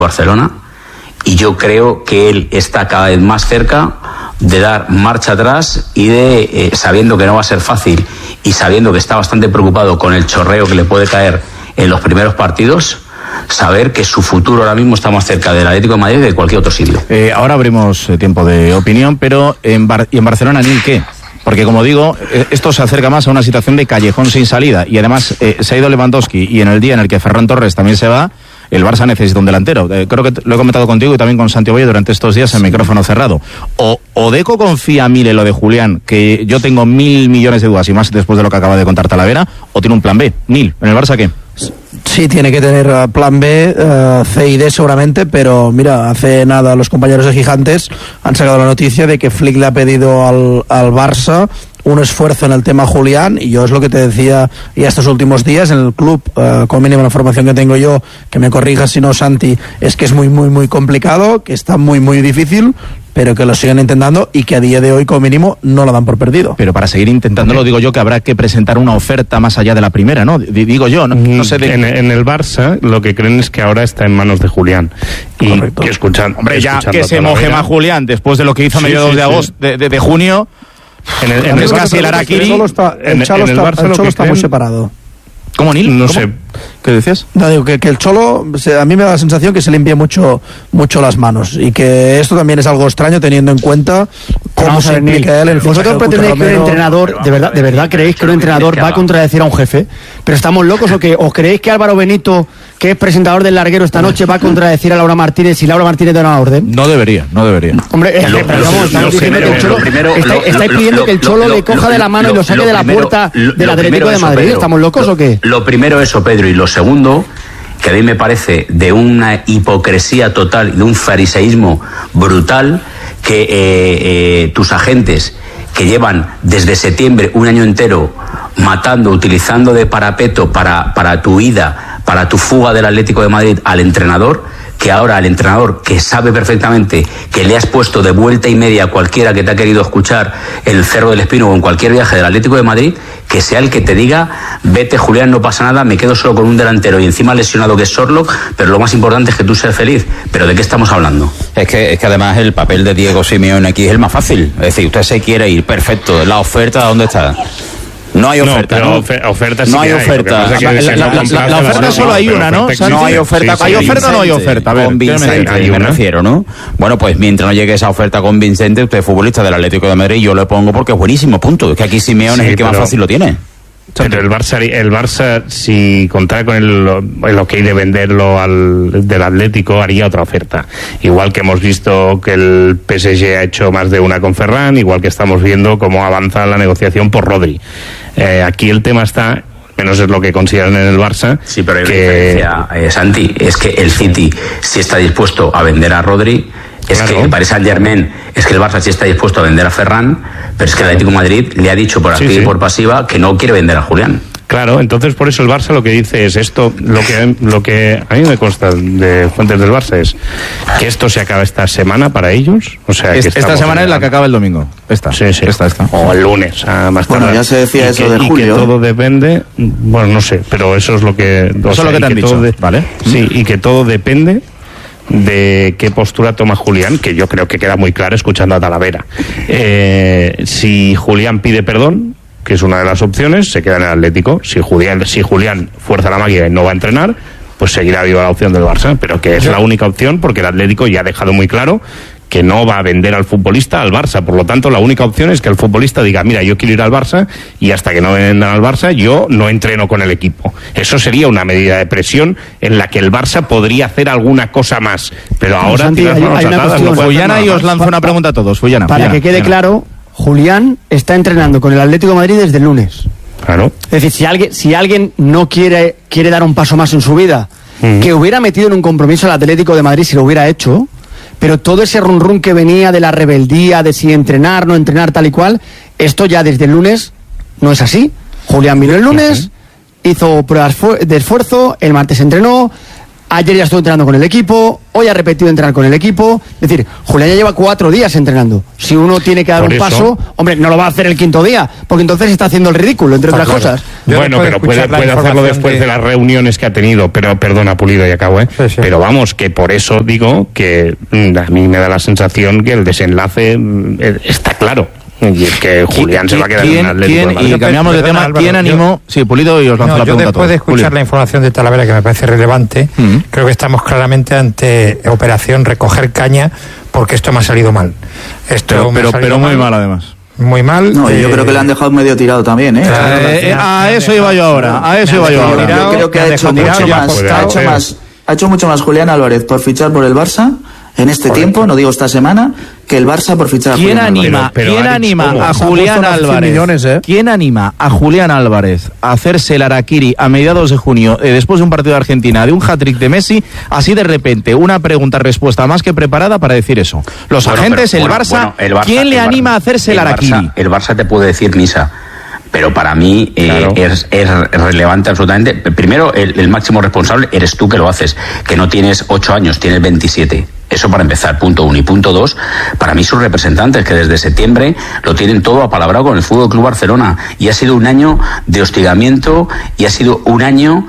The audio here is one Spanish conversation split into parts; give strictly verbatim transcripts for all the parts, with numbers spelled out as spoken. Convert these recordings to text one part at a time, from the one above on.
Barcelona, y yo creo que él está cada vez más cerca de dar marcha atrás y de, eh, sabiendo que no va a ser fácil y sabiendo que está bastante preocupado con el chorreo que le puede caer en los primeros partidos, saber que su futuro ahora mismo está más cerca del Atlético de Madrid que de cualquier otro sitio. Eh, ahora abrimos eh, tiempo de opinión, pero en Bar- ¿y en Barcelona ni qué? Porque, como digo, eh, esto se acerca más a una situación de callejón sin salida, y además eh, se ha ido Lewandowski, y en el día en el que Ferran Torres también se va, el Barça necesita un delantero. Eh, creo que lo he comentado contigo y también con Santi Oye durante estos días en micrófono cerrado. O, o Deco confía mil en lo de Julián, que yo tengo mil millones de dudas, y más después de lo que acaba de contar Talavera, o tiene un plan B. Nil, ¿en el Barça qué? Sí, tiene que tener plan B, uh, C y D seguramente, pero mira, hace nada los compañeros de Gigantes han sacado la noticia de que Flick le ha pedido al, al Barça un esfuerzo en el tema Julián, y yo es lo que te decía ya estos últimos días en el club, uh, con mínima la información que tengo yo, que me corrijas si no, Santi, es que es muy muy muy complicado, que está muy muy difícil, pero que lo sigan intentando y que a día de hoy como mínimo no lo dan por perdido. Pero para seguir intentándolo, digo yo que habrá que presentar una oferta más allá de la primera, ¿no? D- digo yo, no, no sé de... en, en el Barça lo que creen es que ahora está en manos de Julián. Y Correcto. que escuchan, Hombre, ya escuchando que se a Talavera, moje más Julián después de lo que hizo a Sí, mediados sí, de sí. agosto, de, de, de junio, en el, en es el casi Barça el lo que Araquiri. El Cholo está, el En- Cholo en el está, Barça el lo Cholo que está muy creen- separado. ¿cómo, Nil? No ¿Cómo? sé. ¿Qué decías? No, digo que, que el Cholo, se- a mí me da la sensación que se limpia mucho mucho las manos, y que esto también es algo extraño teniendo en cuenta cómo Vamos a se ver, Nil, implica él en el vosotros fichaje de pretendéis que un Romero. entrenador, de verdad, de verdad creéis que un entrenador va a contradecir a un jefe, pero estamos locos o qué, o creéis que Álvaro Benito, que es presentador del Larguero esta noche, va a contradecir a Laura Martínez y Laura Martínez da una orden. No debería, no debería. Hombre, es que, Lo- pero lo- vamos, lo estamos diciendo primero- que el Cholo, lo primero- estáis, lo- estáis lo- pidiendo lo- que el Cholo lo- le coja lo- de la mano y lo saque lo de la primero- puerta lo- del lo Atlético primero de eso, Madrid. Pedro. ¿Estamos locos Lo- o qué? Lo primero eso, Pedro, y lo segundo, que a mí me parece de una hipocresía total y de un fariseísmo brutal, que eh, eh, tus agentes, que llevan desde septiembre un año entero matando, utilizando de parapeto para, para tu ida, para tu fuga del Atlético de Madrid al entrenador, que ahora el entrenador, que sabe perfectamente que le has puesto de vuelta y media a cualquiera que te ha querido escuchar en el Cerro del Espino o en cualquier viaje del Atlético de Madrid, que sea el que te diga: vete, Julián, no pasa nada, me quedo solo con un delantero y encima lesionado que es Sorlock, pero lo más importante es que tú seas feliz. ¿Pero de qué estamos hablando? Es que, es que además el papel de Diego Simeone aquí es el más fácil. Es decir, usted se quiere ir, perfecto. ¿La oferta dónde está? No hay No, oferta, pero ¿no? ofe- oferta sí no hay que hay, lo que oferta. pasa es que La- se la- no la- complace la a oferta Barcelona, solo hay pero una, ¿no? oferta No existe. hay oferta. Sí, ¿Hay sí, oferta o no hay Convincente, oferta? A ver, convincente, ¿qué me hay yo me una. refiero, ¿no? Bueno, pues mientras no llegue esa oferta convincente, usted es futbolista del Atlético de Madrid, yo le pongo porque es buenísimo, punto. Es que aquí Simeone Sí, es el que más pero- fácil lo tiene. Pero el Barça, el Barça, si contara con el, el ok de venderlo al del Atlético, haría otra oferta. Igual que hemos visto que el P S G ha hecho más de una con Ferran, igual que estamos viendo cómo avanza la negociación por Rodri. Eh, aquí el tema está, menos es lo que consideran en el Barça. Sí, pero hay una que diferencia, eh, Santi, es que el City sí está dispuesto a vender a Rodri, es Claro. que el Paris Saint-Germain, es que el Barça sí está dispuesto a vender a Ferran, pero es que el Atlético de Madrid le ha dicho por Sí, activa sí. y por pasiva que no quiere vender a Julián. Claro, entonces por eso el Barça lo que dice es esto, lo que lo que a mí me consta de fuentes del Barça es que esto se acaba esta semana para ellos, o sea, que Es- esta estamos semana en es la que acaba el domingo. Esta. Sí, sí. Esta, esta. O el lunes, a más Bueno, tardar. ya se decía Y eso que- de y julio. que todo depende, bueno, no sé, pero eso es lo que... o Eso es sea, lo que y te han dicho, todo de- ¿vale? Sí, y que todo depende de qué postura toma Julián, que yo creo que queda muy claro escuchando a Talavera. Eh, si Julián pide perdón, que es una de las opciones, se queda en el Atlético. Si Julián, si Julián fuerza la máquina y no va a entrenar, pues seguirá viva la opción del Barça, pero que es la única opción porque el Atlético ya ha dejado muy claro que no va a vender al futbolista al Barça. Por lo tanto, la única opción es que el futbolista diga: mira, yo quiero ir al Barça y hasta que no vendan al Barça yo no entreno con el equipo. Eso sería una medida de presión en la que el Barça podría hacer alguna cosa más. Pero ahora Santi, tiene las hay- manos hay una atadas, cuestión. no puede hacer Fullana, nada y os más. lanzo una pregunta a todos. Fullana, Para Fullana, que quede Fullana. claro, Julián está entrenando con el Atlético de Madrid desde el lunes. Claro. Es decir, si alguien, si alguien no quiere, quiere dar un paso más en su vida, Mm. que hubiera metido en un compromiso al Atlético de Madrid si lo hubiera hecho, pero todo ese run run que venía de la rebeldía, de si entrenar, no entrenar, tal y cual, esto ya desde el lunes no es así. Julián vino el lunes, hizo pruebas fu- de esfuerzo, el martes entrenó, Ayer ya estuvo entrenando con el equipo, hoy ha repetido entrenar con el equipo. Es decir, Julián ya lleva cuatro días entrenando. Si uno tiene que dar Por un eso, paso, hombre, no lo va a hacer el quinto día, porque entonces está haciendo el ridículo, entre otras claro. cosas. Yo Bueno, después de pero puede, escuchar la puede hacerlo información después de... de- las reuniones que ha tenido. Pero perdona, Pulido, y acabo, ¿eh? Sí, sí. Pero vamos, que por eso digo que mm, a mí me da la sensación que el desenlace mm, eh, está claro. Y es que Julián se va a quedar en ¿Quién, el Atlético quién- de Madrid. y cambiamos de Perdona, tema, Álvaro, ¿quién yo- animó? Sí, Pulido, y os lanzo No, la yo pregunta a después todos. de escuchar Pulido. la información de Talavera, que me parece relevante, Mm. creo que estamos claramente ante operación recoger caña, porque esto me ha salido mal. Esto Pero, me ha pero, salido pero muy mal, además. Muy mal. No, eh, yo creo que le han dejado medio tirado también, ¿eh? Claro. Eh, eh, a eso iba yo ahora, a eso iba yo Yo ahora. tirado, creo que me ha han hecho dejado mucho tirado, más, puede ha hecho hacer. más, ha hecho mucho más Julián Álvarez por fichar por el Barça en este Correcto. tiempo, no digo esta semana, que el Barça por fichar a ¿Quién Julián Álvarez. anima, Pero- pero, ¿quién Alex, anima ¿cómo? a Se ha Julián puesto los cien Álvarez? millones, ¿eh? ¿Quién anima a Julián Álvarez a hacerse el harakiri a mediados de junio, eh, después de un partido de Argentina, de un hat-trick de Messi, así de repente, una pregunta-respuesta más que preparada para decir eso? Los Bueno, agentes, pero, el, bueno, Barça, bueno, el Barça, ¿quién le el Barça- anima a hacerse el el harakiri? Barça, el Barça te puede decir misa, pero para mí eh, Claro. es, es relevante absolutamente. Primero, el, el máximo responsable eres tú que lo haces, que no tienes ocho años, tienes veintisiete. Eso para empezar, punto uno. Y punto dos, para mí sus representantes, que desde septiembre lo tienen todo apalabrado con el Fútbol Club Barcelona. Y ha sido un año de hostigamiento y ha sido un año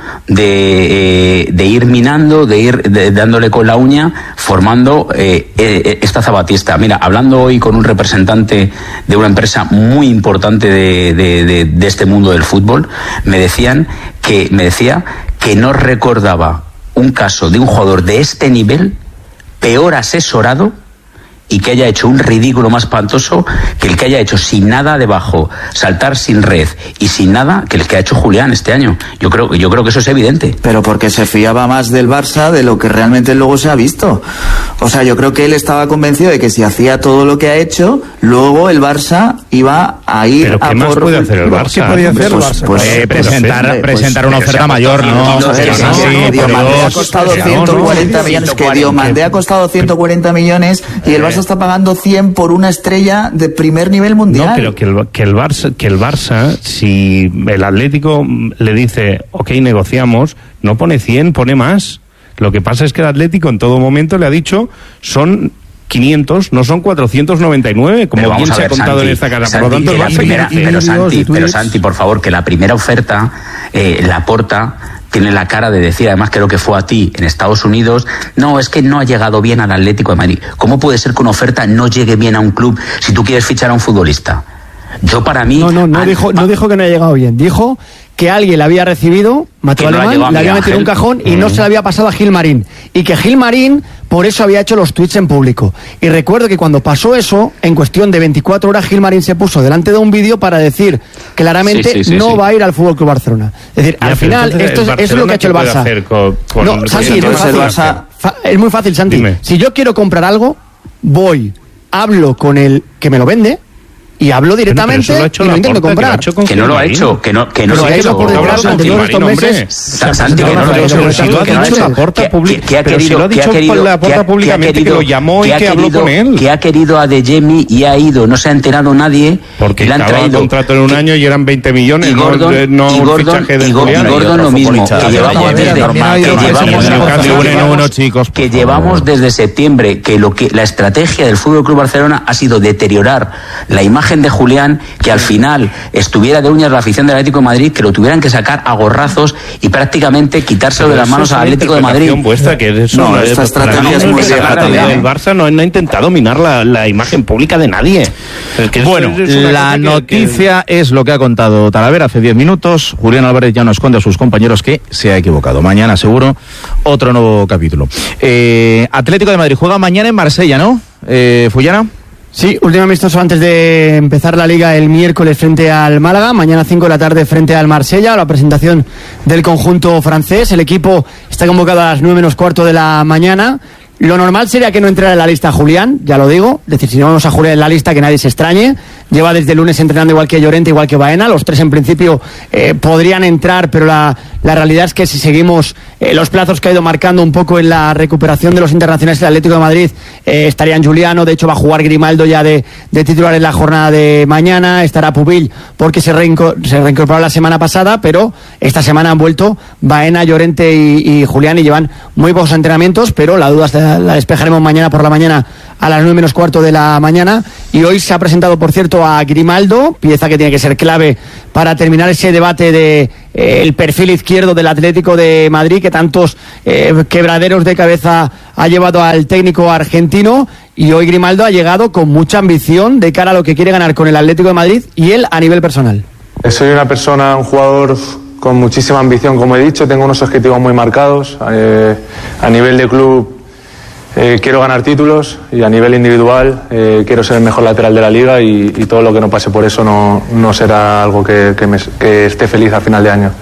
de, eh, de ir minando, de ir de- dándole con la uña, formando eh, eh, esta zapatista. Mira, hablando hoy con un representante de una empresa muy importante de, de, de, de este mundo del fútbol, me decían que, me decía que no recordaba un caso de un jugador de este nivel peor asesorado y que haya hecho un ridículo más espantoso que el que haya hecho sin nada debajo, saltar sin red y sin nada que el que ha hecho Julián este año. Yo creo, yo creo que eso es evidente. Pero porque se fiaba más del Barça de lo que realmente luego se ha visto. O sea, yo creo que él estaba convencido de que si hacía todo lo que ha hecho, luego el Barça iba a ir Pero a ¿qué más por... puede hacer el Barça? ¿Qué podía hacer el Pues- Barça? pues- Eh, pues- presentar hombre, pues- presentar una pero se oferta ha mayor, costado ¿no? Vamos a ver, Pero sí, no, sí, no, que Diomandé pero ha dos, costado pero ciento cuarenta no, millones, que ciento cuarenta. Diomandé ha costado ciento cuarenta millones y el Barça está pagando cien por una estrella de primer nivel mundial. No, pero que el, que el Barça, que el Barça, si el Atlético le dice, ok, negociamos, no pone cien, pone más. Lo que pasa es que el Atlético en todo momento le ha dicho, son quinientos, no son cuatrocientos noventa y nueve, como Pero bien vamos a se ha ver, contado Santi, en esta casa. Santi, Por lo tanto, el que la Barça primera- quiere- pero y Santi, vídeos y pero tweets. Santi, por favor, que la primera oferta, eh, la Porta tiene la cara de decir, además creo que fue a ti en Estados Unidos, no, es que no ha llegado bien al Atlético de Madrid. ¿Cómo puede ser que una oferta no llegue bien a un club si tú quieres fichar a un futbolista? Yo para mí... No, no, no a- dijo, no dijo que no ha llegado bien. Dijo que alguien le había recibido, Mateo Que no ha Alemán, llegado a le había Miguel metido en un Ángel. cajón y no se le había pasado a Gil Marín. Y que Gil Marín, por eso había hecho los tweets en público. Y recuerdo que cuando pasó eso, en cuestión de veinticuatro horas, Gil Marín se puso delante de un vídeo para decir claramente Sí, sí, sí, no sí. va a ir al F C Barcelona. Es decir, Ya, al pero final, entonces, esto es, ¿el eso es lo que ha hecho el Barcelona Barça. qué puede hacer con- con- no, Santi, con- es muy entonces el fácil. Barça- Fa- es muy fácil, Santi. Dime. Si yo quiero comprar algo, voy, hablo con el que me lo vende y hablo directamente Pero eso lo ha hecho y lo la intento Porta, que lo ha comprar. hecho con Que no lo ha Gil hecho, Marín. que no, que no Pero se ha ha ido hecho. por detrás Santi, durante todos estos hombre. meses. Sa- Santi, que no lo ha Pero hecho. si lo ha que no ha dicho hecho. la Porta Que- public- que- que ha pero si querido- lo ha que dicho querido- la Porta que ha- públicamente, que ha que lo llamó y ha que habló querido- con él. Que ha querido a De Jemi y ha ido, no se ha enterado nadie. Porque y le han estaba el traído. contrato en un Que- año y eran veinte millones, y Gordon, no, de- no y un Gordon, fichaje de y Gordon, Julián. y Gordon lo mismo, que llevamos también desde también ha que ido llevamos- Newcastle Newcastle uno en Newcastle uno, chicos, por que favor. llevamos desde septiembre que lo que la estrategia del Fútbol Club Barcelona ha sido deteriorar la imagen de Julián, que al final estuviera de uñas la afición del Atlético de Madrid, que lo tuvieran que sacar a gorrazos y prácticamente quitárselo de las Eso manos es al una Atlético de Madrid. interpretación vuestra, que eso No, es- esta estrategia para mí es no muy sacar vieja a nadie también, del ¿eh? Barça no, no ha intentado minar la, la imagen pública de nadie. Es que eso Bueno, es- es una la cosa que- noticia es lo que ha contado Talavera hace diez minutos. Julián Álvarez ya nos cuenta a sus compañeros que se ha equivocado. Mañana, seguro, otro nuevo capítulo. Eh, Atlético de Madrid juega mañana en Marsella, ¿no? Eh, ¿Fullana? Sí, último amistoso antes de empezar la Liga el miércoles frente al Málaga, mañana cinco de la tarde frente al Marsella, la presentación del conjunto francés. El equipo está convocado a las nueve menos cuarto de la mañana. Lo normal sería que no entrara en la lista Julián, ya lo digo. Es decir, si no vamos a Julián en la lista, que nadie se extrañe. Lleva desde el lunes entrenando igual que Llorente, igual que Baena. Los tres en principio eh, podrían entrar, pero la, la realidad es que si seguimos eh, los plazos que ha ido marcando un poco en la recuperación de los internacionales del Atlético de Madrid, eh, estarían Juliano. De hecho, va a jugar Grimaldo ya de, de titular en la jornada de mañana. Estará Pubill porque se, reinco, se reincorporó la semana pasada, pero esta semana han vuelto Baena, Llorente y, y Julián, y llevan muy pocos entrenamientos, pero la duda la, la despejaremos mañana por la mañana a las nueve menos cuarto de la mañana. Y hoy se ha presentado, por cierto, a Grimaldo, pieza que tiene que ser clave para terminar ese debate de eh, el perfil izquierdo del Atlético de Madrid, que tantos eh, quebraderos de cabeza ha llevado al técnico argentino. Y hoy Grimaldo ha llegado con mucha ambición de cara a lo que quiere ganar con el Atlético de Madrid y él a nivel personal. Soy una persona, un jugador con muchísima ambición, como he dicho. Tengo unos objetivos muy marcados. Eh, a nivel de club eh, quiero ganar títulos, y a nivel individual eh, quiero ser el mejor lateral de la liga, y, y todo lo que no pase por eso no, no será algo que, que, me, que esté feliz al final de año.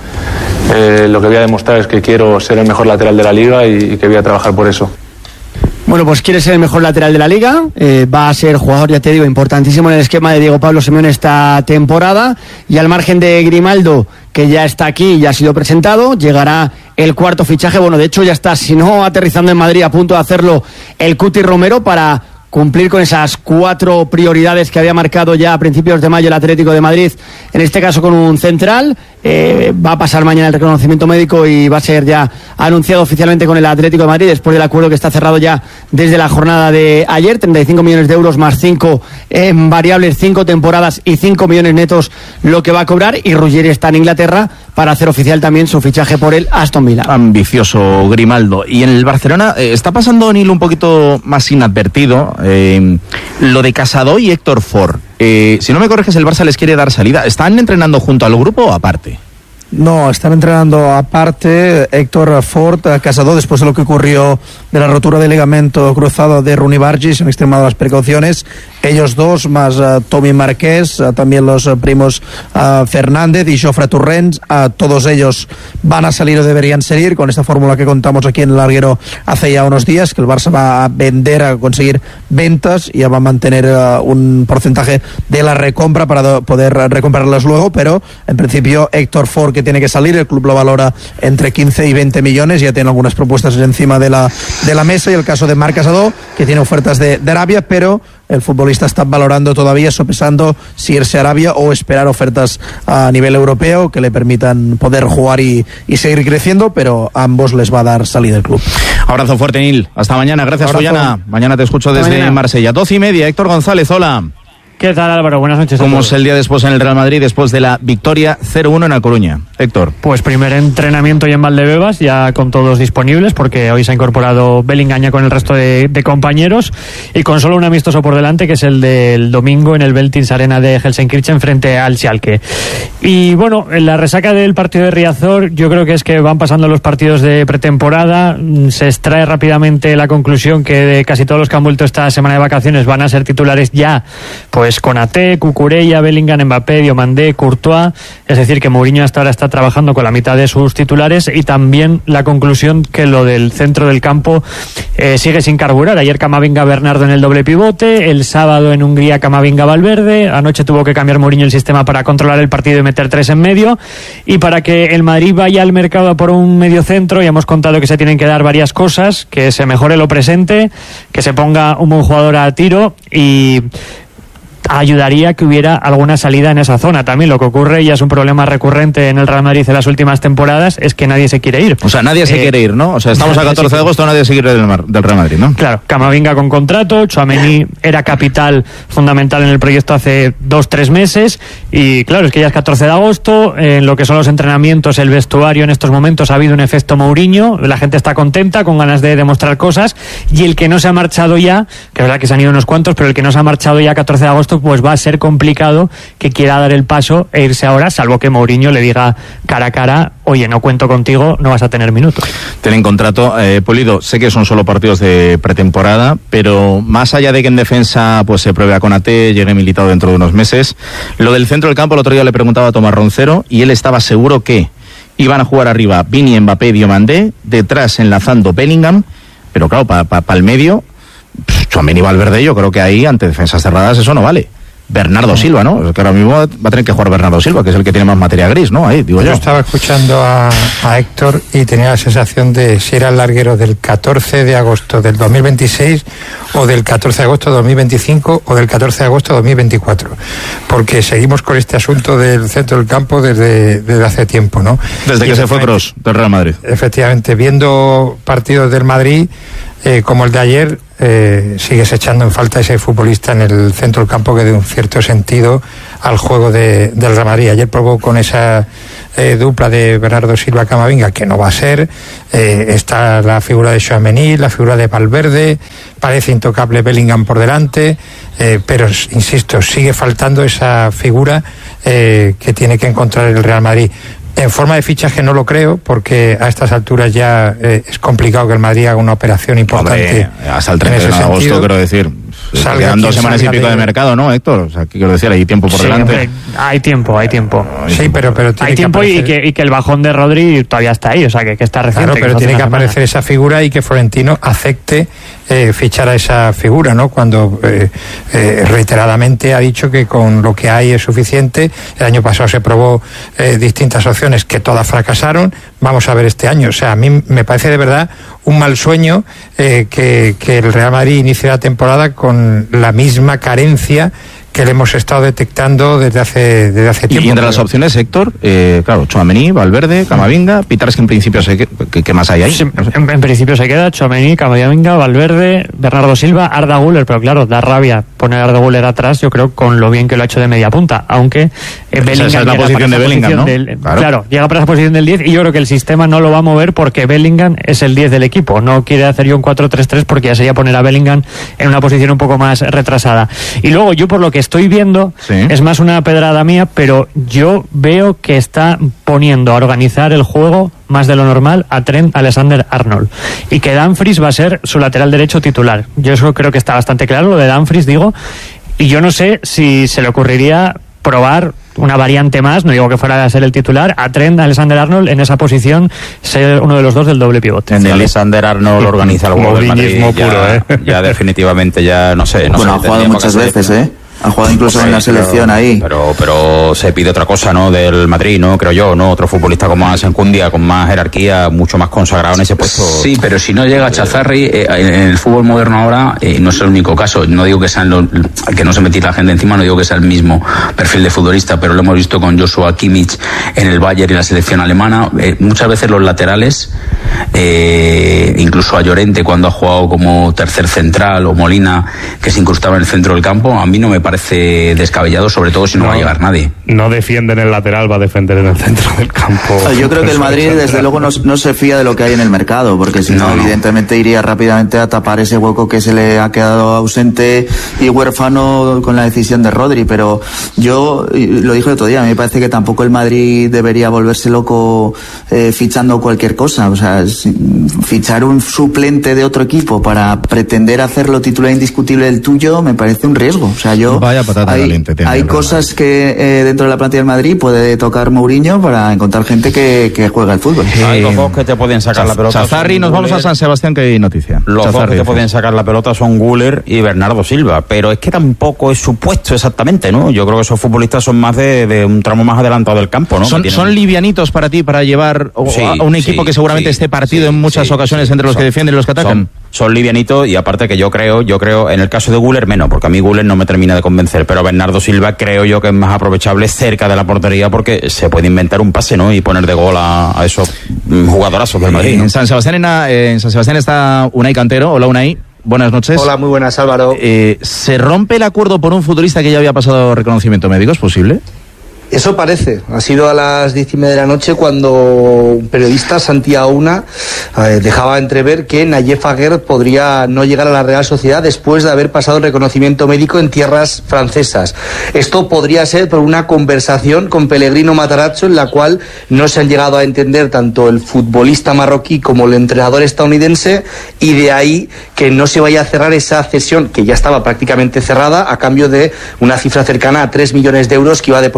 Eh, lo que voy a demostrar es que quiero ser el mejor lateral de la liga y, y que voy a trabajar por eso. Bueno, pues quiere ser el mejor lateral de la liga, eh, va a ser jugador, ya te digo, importantísimo en el esquema de Diego Pablo Simeone esta temporada, y al margen de Grimaldo, que ya está aquí y ya ha sido presentado, llegará el cuarto fichaje. Bueno, de hecho ya está, si no aterrizando en Madrid, a punto de hacerlo el Cuti Romero, para cumplir con esas cuatro prioridades que había marcado ya a principios de mayo el Atlético de Madrid, en este caso con un central. Eh, va a pasar mañana el reconocimiento médico y va a ser ya anunciado oficialmente con el Atlético de Madrid, después del acuerdo que está cerrado ya desde la jornada de ayer. Treinta y cinco millones de euros más cinco en variables, cinco temporadas y cinco millones netos lo que va a cobrar. Y Ruggeri está en Inglaterra para hacer oficial también su fichaje por el Aston Villa. Ambicioso Grimaldo. Y en el Barcelona eh, está pasando, Nil, un poquito más inadvertido eh, lo de Casado y Héctor Ford. Eh, si no me corriges, el Barça les quiere dar salida. ¿Están entrenando junto al grupo o aparte? No, están entrenando aparte. Héctor Ford, Casado, después de lo que ocurrió de la rotura del ligamento cruzado de Rooney Bargi, se han extremado las precauciones. Ellos dos, más uh, Tommy Marqués, uh, también los uh, primos uh, Fernández y Jofre Torrents, uh, todos ellos van a salir o deberían salir con esta fórmula que contamos aquí en el larguero hace ya unos días, que el Barça va a vender, a conseguir ventas, y va a mantener uh, un porcentaje de la recompra para do- poder recomprarlas luego, pero en principio Héctor Ford, que tiene que salir, el club lo valora entre quince y veinte millones, ya tiene algunas propuestas encima de la, de la mesa, y el caso de Marc Casado, que tiene ofertas de, de Arabia, pero el futbolista está valorando todavía, sopesando si irse a Arabia o esperar ofertas a nivel europeo que le permitan poder jugar y, y seguir creciendo, pero a ambos les va a dar salida el club. Abrazo fuerte, Nil. Hasta mañana. Gracias, Ollana. Mañana te escucho Hasta desde mañana. Marsella. Doce y media. Héctor González, hola. ¿Qué tal, Álvaro? Buenas noches. ¿Cómo es el día después en el Real Madrid, después de la victoria cero uno en A Coruña? Héctor. Pues primer entrenamiento ya en Valdebebas, ya con todos disponibles, porque hoy se ha incorporado Bellingham ya con el resto de, de compañeros, y con solo un amistoso por delante, que es el del domingo en el Veltins Arena de Gelsenkirchen frente al Schalke. Y bueno, en la resaca del partido de Riazor, yo creo que es que van pasando los partidos de pretemporada, se extrae rápidamente la conclusión que de casi todos los que han vuelto esta semana de vacaciones van a ser titulares ya, pues con Konaté, Cucurella, Bellingham, Mbappé, Diomandé, Courtois. Es decir, que Mourinho hasta ahora está trabajando con la mitad de sus titulares, y también la conclusión que lo del centro del campo eh, sigue sin carburar. Ayer Camavinga Bernardo en el doble pivote, el sábado en Hungría Camavinga Valverde, anoche tuvo que cambiar Mourinho el sistema para controlar el partido y meter tres en medio, y para que el Madrid vaya al mercado por un medio centro, ya hemos contado que se tienen que dar varias cosas: que se mejore lo presente, que se ponga un buen jugador a tiro, y ayudaría que hubiera alguna salida en esa zona. También lo que ocurre, y es un problema recurrente en el Real Madrid en las últimas temporadas, es que nadie se quiere ir. O sea, nadie se Eh, quiere ir, ¿no? O sea, estamos a catorce de agosto, nadie se quiere ir del, Mar- del Real Madrid, ¿no? Claro, Camavinga con contrato, Tchouaméni era capital fundamental en el proyecto hace dos, tres meses, y claro, es que ya es catorce de agosto, en lo que son los entrenamientos, el vestuario en estos momentos ha habido un efecto Mourinho, la gente está contenta, con ganas de demostrar cosas, y el que no se ha marchado ya, que es verdad que se han ido unos cuantos, pero el que no se ha marchado ya catorce de agosto, pues va a ser complicado que quiera dar el paso e irse ahora, salvo que Mourinho le diga cara a cara: oye, no cuento contigo, no vas a tener minutos. Tienen contrato. eh, Pulido, sé que son solo partidos de pretemporada, pero más allá de que en defensa pues se pruebe a Konaté, llegue Militao dentro de unos meses, lo del centro del campo, el otro día le preguntaba a Tomás Roncero y él estaba seguro que iban a jugar arriba Vini, Mbappé, Diomandé, detrás enlazando Bellingham, pero claro, para pa, pa el medio, Tchouaméni y Valverde, yo creo que ahí, ante defensas cerradas, eso no vale. Bernardo Silva, ¿no? Es que ahora mismo va a tener que jugar Bernardo Silva, que es el que tiene más materia gris, ¿no? Ahí, digo yo. Yo estaba escuchando a, a Héctor y tenía la sensación de si era el larguero del catorce de agosto del dos mil veintiséis o del catorce de agosto de dos mil veinticinco o del catorce de agosto de dos mil veinticuatro. Porque seguimos con este asunto del centro del campo desde, desde hace tiempo, ¿no? Desde que se fue Kroos del Real Madrid. Efectivamente, viendo partidos del Madrid eh, como el de ayer, eh, sigues echando en falta ese futbolista en el centro del campo que dé un cierto sentido al juego de, del Real Madrid. Ayer probó con esa eh, dupla de Bernardo Silva Camavinga, que no va a ser. Eh, está la figura de Tchouaméni, la figura de Valverde, parece intocable Bellingham por delante, eh, pero insisto, sigue faltando esa figura eh, que tiene que encontrar el Real Madrid. En forma de fichaje no lo creo, porque a estas alturas ya eh, es complicado que el Madrid haga una operación importante. Hombre, hasta el treinta de agosto, quiero decir. Quedan dos semanas y pico de... de mercado, ¿no, Héctor? O sea, quiero decir, hay tiempo por sí, delante. Hombre, hay tiempo, hay tiempo. Sí, pero, pero hay tiempo aparecer... y, que, y que el bajón de Rodri todavía está ahí, o sea, que, que está reciente. Claro, pero que tiene que aparecer esa figura y que Florentino acepte eh, fichar a esa figura, ¿no? Cuando eh, eh, reiteradamente ha dicho que con lo que hay es suficiente. El año pasado se probó eh, distintas opciones que todas fracasaron. Vamos a ver este año. O sea, a mí me parece de verdad un mal sueño eh, que, que el Real Madrid inicie la temporada con la misma carencia que le hemos estado detectando desde hace, desde hace tiempo. Y entre las opciones, Héctor, eh, claro, Tchouaméni, Valverde, Camavinga, Pitar, que en principio se queda. ¿Qué, ¿Qué más hay ahí? Sí, en, en principio se queda Tchouaméni, Camavinga, Valverde, Bernardo Silva, Arda Güler, pero claro, da rabia poner a Arda Güler atrás, yo creo, con lo bien que lo ha hecho de media punta, aunque eh, Bellingham esa es la posición de Bellingham, ¿no? Del, claro. claro, llega para esa posición del diez y yo creo que el sistema no lo va a mover porque Bellingham es el diez del equipo, no quiere hacer yo un cuatro tres tres porque ya sería poner a Bellingham en una posición un poco más retrasada. Y luego yo, por lo que estoy viendo, sí. es más una pedrada mía, pero yo veo que está poniendo a organizar el juego más de lo normal a Trent Alexander-Arnold y que Dumfries va a ser su lateral derecho titular. Yo eso creo que está bastante claro, lo de Dumfries, digo, y yo no sé si se le ocurriría probar una variante más, no digo que fuera a ser el titular, a Trent Alexander-Arnold en esa posición, ser uno de los dos del doble pivote. En Alexander-Arnold organiza el juego del Madrid, puro, ya, ¿eh? ya definitivamente ya no sé. No bueno, sé, ha jugado muchas veces, ¿eh? Ha jugado incluso pues, en la selección pero, ahí. Pero, pero se pide otra cosa, ¿no? Del Madrid, ¿no? Creo yo, ¿no? Otro futbolista con más enjundia, con más jerarquía, mucho más consagrado en ese puesto. Sí, pero si no llega Chazarri, eh, en el fútbol moderno ahora, eh, no es el único caso. No digo que sean los, que no se metí la gente encima, no digo que sea el mismo perfil de futbolista, pero lo hemos visto con Joshua Kimmich en el Bayern y la selección alemana. Eh, muchas veces los laterales, eh, incluso a Llorente cuando ha jugado como tercer central, o Molina, que se incrustaba en el centro del campo, a mí no me parece parece descabellado, sobre todo si no, no va a llegar nadie. No defiende en el lateral, va a defender en el centro del campo. Yo creo que el Madrid desde luego no, no se fía de lo que hay en el mercado, porque si no, no, evidentemente iría rápidamente a tapar ese hueco que se le ha quedado ausente y huérfano con la decisión de Rodri, pero yo lo dije el otro día, a mí me parece que tampoco el Madrid debería volverse loco eh, fichando cualquier cosa, o sea, fichar un suplente de otro equipo para pretender hacerlo titular indiscutible del tuyo me parece un riesgo, o sea, yo Vaya patata hay, caliente, hay cosas que eh, dentro de la plantilla del Madrid puede tocar Mourinho para encontrar gente que, que juega al fútbol. Hay los dos que te pueden sacar la pelota. Chazarri, nos vamos a San Sebastián, que hay noticia. Los Chazarri, dos que te pueden sacar la pelota son Güler y Bernardo Silva, pero es que tampoco es su puesto exactamente, ¿no? Yo creo que esos futbolistas son más de, de un tramo más adelantado del campo, ¿no? Son, tienen... son livianitos para ti, para llevar sí, a un equipo sí, que seguramente sí, esté partido sí, en muchas sí, ocasiones sí, entre los son, que defienden y los que atacan. Son, son livianitos, y aparte que yo creo, yo creo, en el caso de Güler menos, porque a mí Güler no me termina de convencer, pero Bernardo Silva creo yo que es más aprovechable cerca de la portería porque se puede inventar un pase, ¿no? Y poner de gol a, a esos jugadorazos del Madrid, ¿no? En San Sebastián, en, en San Sebastián está Unai Cantero. Hola, Unai. Buenas noches. Hola, muy buenas, Álvaro. Eh, ¿Se rompe el acuerdo por un futbolista que ya había pasado reconocimiento médico? ¿Es posible? Eso parece. Ha sido a las diez y media de la noche cuando un periodista, Santiago Auna, eh, dejaba entrever que Nayef Aguer podría no llegar a la Real Sociedad después de haber pasado el reconocimiento médico en tierras francesas. Esto podría ser por una conversación con Pellegrino Matarazzo en la cual no se han llegado a entender tanto el futbolista marroquí como el entrenador estadounidense, y de ahí que no se vaya a cerrar esa cesión que ya estaba prácticamente cerrada a cambio de una cifra cercana a tres millones de euros que iba a depositar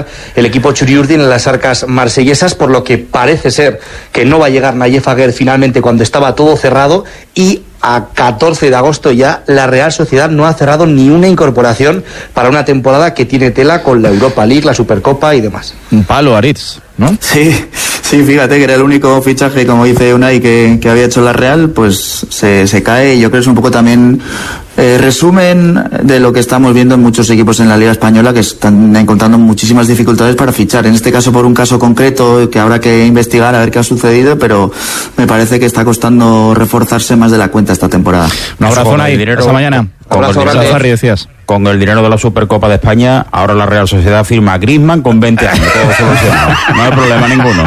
el equipo Churiurdin en las arcas marsellesas, por lo que parece ser que no va a llegar Nayef Aguer finalmente cuando estaba todo cerrado, y a catorce de agosto ya la Real Sociedad no ha cerrado ni una incorporación para una temporada que tiene tela con la Europa League, la Supercopa y demás. Un palo, Aritz, ¿no? Sí, sí, fíjate que era el único fichaje, como dice Unai, que, que había hecho la Real, pues se, se cae, y yo creo que es un poco también eh, resumen de lo que estamos viendo en muchos equipos en la Liga Española, que están encontrando muchísimas dificultades para fichar, en este caso por un caso concreto que habrá que investigar a ver qué ha sucedido, pero me parece que está costando reforzarse más de la cuenta esta temporada. Un abrazo, Unai, hasta mañana. Con el, dinero, Harry, decías. con el dinero de la Supercopa de España, ahora la Real Sociedad firma a Griezmann con veinte años. Todo solucionado. No hay problema ninguno.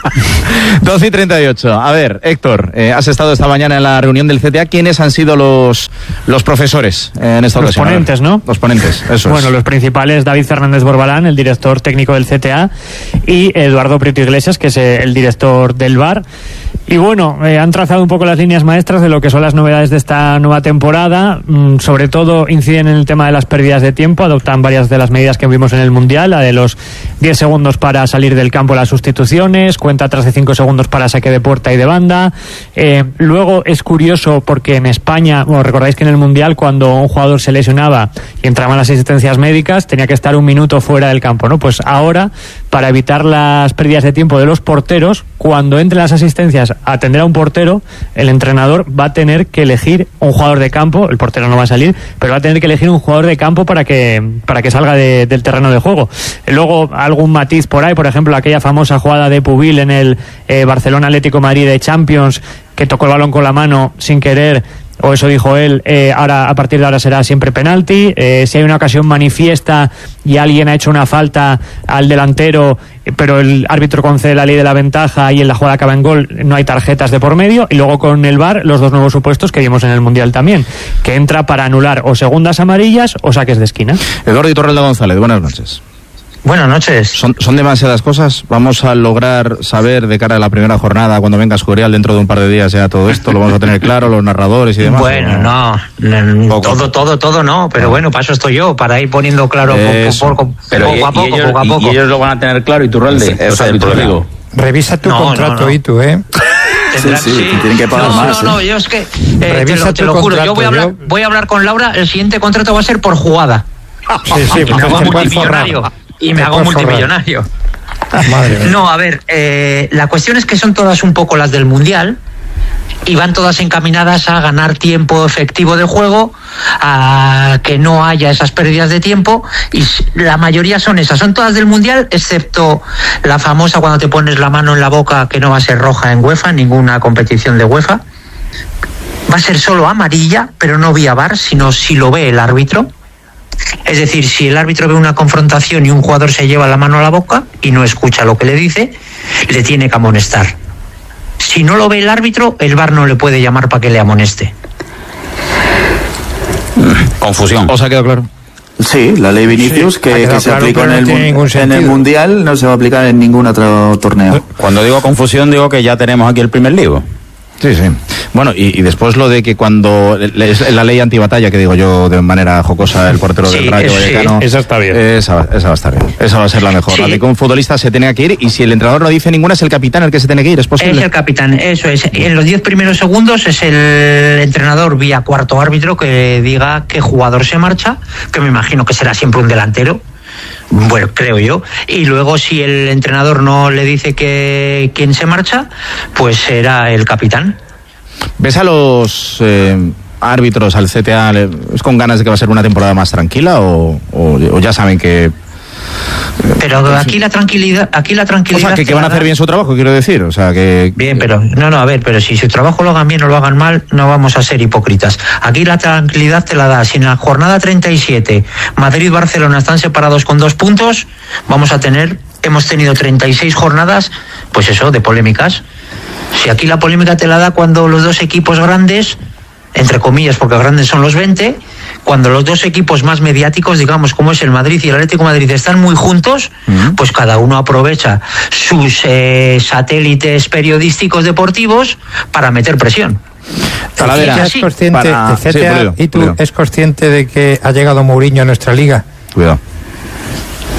doce y treinta y ocho. A ver, Héctor, eh, has estado esta mañana en la reunión del C T A. ¿Quiénes han sido los, los profesores eh, en esta los ocasión? Los ponentes, ¿no? Los ponentes, eso Bueno, es. los principales, David Fernández Borbalán, el director técnico del C T A, y Eduardo Prieto Iglesias, que es el director del V A R. Y bueno, eh, han trazado un poco las líneas maestras de lo que son las novedades de esta nueva temporada. Mm, sobre todo inciden en el tema de las pérdidas de tiempo, adoptan varias de las medidas que vimos en el Mundial, la de los diez segundos para salir del campo las sustituciones, cuenta atrás de cinco segundos para saque de puerta y de banda. Eh, luego es curioso porque en España, bueno, recordáis que en el Mundial cuando un jugador se lesionaba y entraban las asistencias médicas tenía que estar un minuto fuera del campo, ¿no? Pues ahora, para evitar las pérdidas de tiempo de los porteros, cuando entren las asistencias a atender a un portero, el entrenador va a tener que elegir un jugador de campo, el portero no va a salir, pero va a tener que elegir un jugador de campo para que para que salga de, del terreno de juego. Luego algún matiz por ahí, por ejemplo aquella famosa jugada de Pubil en el eh, Barcelona Atlético Madrid de Champions, que tocó el balón con la mano sin querer, o eso dijo él, eh, ahora a partir de ahora será siempre penalti. Eh, si hay una ocasión manifiesta y alguien ha hecho una falta al delantero, pero el árbitro concede la ley de la ventaja y en la jugada acaba en gol, no hay tarjetas de por medio. Y luego con el V A R los dos nuevos supuestos que vimos en el Mundial también, que entra para anular o segundas amarillas o saques de esquina. Eduardo Torralda González, buenas noches. Buenas noches. ¿Son, ¿Son demasiadas cosas? ¿Vamos a lograr saber de cara a la primera jornada, cuando venga Escorial dentro de un par de días ya todo esto? ¿Lo vamos a tener claro, los narradores y demás? Bueno, no, no todo, todo, todo no, pero no. Bueno, para eso estoy yo, para ir poniendo claro poco, poco, pero poco, y, a poco, y ellos, poco a poco. Y ellos lo van a tener claro, y Turralde, Eso, o sea, eso te lo digo. Revisa tu no, contrato, no, no. y tú, ¿eh? Sí, sí, sí, tienen que pagar no, más. No, no, ¿eh? yo es que, eh, te Revisa lo, te tu lo juro, contrato, yo voy a, hablar, yo- voy a hablar con Laura, el siguiente contrato va a ser por jugada. Sí, sí, Y me porque hago te puedes forrar. multimillonario. Y me Te hago puedes forrar. multimillonario. Madre mía. No, a ver, eh, la cuestión es que son todas un poco las del Mundial y van todas encaminadas a ganar tiempo efectivo de juego, a que no haya esas pérdidas de tiempo, y s- la mayoría son esas, son todas del Mundial, excepto la famosa cuando te pones la mano en la boca, que no va a ser roja en UEFA, ninguna competición de UEFA. Va a ser solo amarilla, pero no vía V A R, sino si lo ve el árbitro. Es decir, si el árbitro ve una confrontación y un jugador se lleva la mano a la boca y no escucha lo que le dice, le tiene que amonestar. Si no lo ve el árbitro, el V A R no le puede llamar para que le amoneste. Confusión. ¿Os ha quedado claro? Sí, la ley Vinicius, Sí, ha que, quedado que se claro, aplica pero en no el, tiene mun- ningún en el sentido. Mundial, no se va a aplicar en ningún otro torneo. Cuando digo confusión, digo que ya tenemos aquí el primer lío. Sí, sí. Bueno, y, y después lo de que cuando es la ley antibatalla, que digo yo de manera jocosa, el portero Sí, del Rayo sí, Vallecano, esa está bien. Esa, va- esa va a estar bien. Esa va a ser la mejor. Sí. La de que un futbolista se tenga que ir, y si el entrenador no dice ninguna, es el capitán el que se tiene que ir, ¿es Es posible? el capitán, eso es. En los diez primeros segundos es el entrenador vía cuarto árbitro que diga qué jugador se marcha, que me imagino que será siempre un delantero. Bueno, creo yo. Y luego si el entrenador no le dice que quién se marcha, pues será el capitán. ¿Ves a los eh, árbitros, al C T A, le- es con ganas de que va a ser una temporada más tranquila o, o- o ya saben que... Pero aquí la tranquilidad, aquí la O tranquilidad. sea, que, que te van a la hacer da- bien su trabajo, quiero decir. O sea, que... Bien, pero no, no, a ver, pero si su trabajo lo hagan bien o lo hagan mal, no vamos a ser hipócritas. Aquí la tranquilidad te la da. Si en la jornada treinta y siete Madrid y Barcelona están separados con dos puntos, vamos a tener, hemos tenido treinta y seis jornadas, pues eso, de polémicas. Si aquí la polémica te la da cuando los dos equipos grandes, entre comillas, porque grandes son los veinte, cuando los dos equipos más mediáticos, digamos, como es el Madrid y el Atlético de Madrid, están muy juntos, uh-huh. pues cada uno aprovecha sus eh, satélites periodísticos deportivos para meter presión. Talavera, ¿es consciente, para... el C T A, sí, Pulido, y tú Pulido. es consciente de que ha llegado Mourinho a nuestra liga? Cuidado.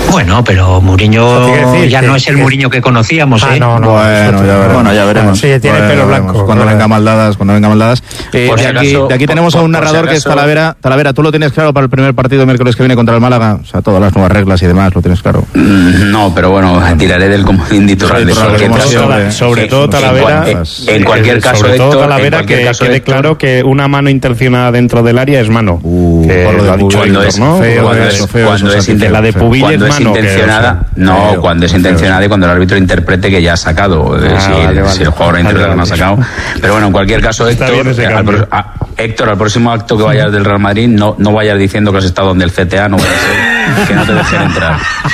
Bueno, pero Mourinho decir ya que, no es el que... Mourinho que conocíamos, ah, ¿eh? no, no, bueno, ya veremos. Bueno, ya veremos. Sí, tiene Bueno, pelo blanco. veremos. Cuando venga Maldadas, cuando venga Maldadas. Eh, Por de, si aquí, acaso, de aquí tenemos por- a un por si narrador que es acaso- Talavera. Talavera, ¿tú lo tienes claro para el primer partido miércoles que viene contra el Málaga? O sea, todas las nuevas reglas y demás, ¿lo tienes claro? Mm, No, pero bueno, tiraré del comodín de Iturralde. Sí, Iturralde, En cualquier como caso, siempre. sobre en- todo en Talavera, cual- en, en cualquier eh, caso, sobre todo Héctor, Talavera, en cualquier que caso, quede Héctor, claro que una mano intencionada dentro del área es mano. Uh, que por lo lo de ha dicho Pubil, cuando Héctor, es ¿no? feo, cuando eso, es, feo, cuando eso, es Santi, inten- la de Pubil cuando es es mano, que, intencionada, o sea, no, feo, cuando es feo. intencionada y cuando el árbitro interprete que ya ha sacado, eh, Ah, si, vale, vale. si el jugador Vale, interior no ha vale. sacado. Pero bueno, en cualquier caso, Está Héctor, bien ese eh, al, cambio. pro- a- Héctor, al próximo acto que vayas del Real Madrid, no, no vayas diciendo que has estado donde el C T A, no vaya a ser que no te dejen entrar.